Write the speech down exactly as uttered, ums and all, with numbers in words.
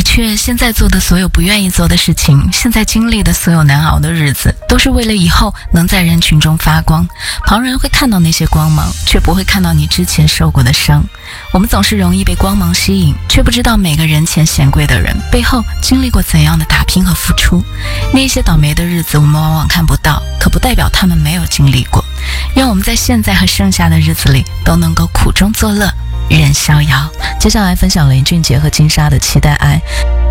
的确，现在做的所有不愿意做的事情，现在经历的所有难熬的日子，都是为了以后能在人群中发光。旁人会看到那些光芒，却不会看到你之前受过的伤。我们总是容易被光芒吸引，却不知道每个人前显贵的人背后经历过怎样的打拼和付出。那些倒霉的日子我们往往看不到，可不代表他们没有经历过。愿我们在现在和剩下的日子里都能够苦中作乐，任逍遥。接下来分享林俊杰和金莎的《期待爱》。